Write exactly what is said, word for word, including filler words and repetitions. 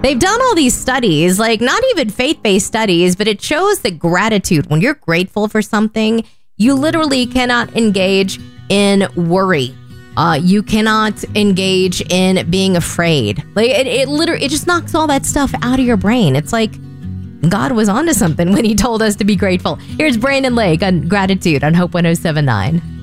They've done all these studies, like not even faith-based studies, but it shows that gratitude, when you're grateful for something, you literally cannot engage in worry. Uh, you cannot engage in being afraid. Like it, it literally, it just knocks all that stuff out of your brain. It's like God was onto something when he told us to be grateful. Here's Brandon Lake on Gratitude on Hope one oh seven point nine.